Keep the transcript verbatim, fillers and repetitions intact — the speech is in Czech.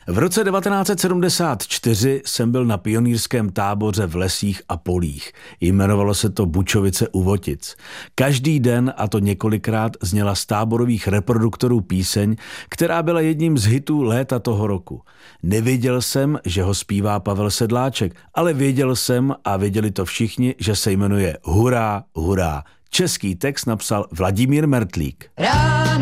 V roce devatenáct set sedmdesát čtyři jsem byl na pionýrském táboře v lesích a polích. Jmenovalo se to Bučovice u Votic. Každý den, a to několikrát, zněla z táborových reproduktorů píseň, která byla jedním z hitů léta toho roku. Nevěděl jsem, že ho zpívá Pavel Sedláček, ale věděl jsem, a věděli to všichni, že se jmenuje Hurá, hurá. Český text napsal Vladimír Mertlík. Ráno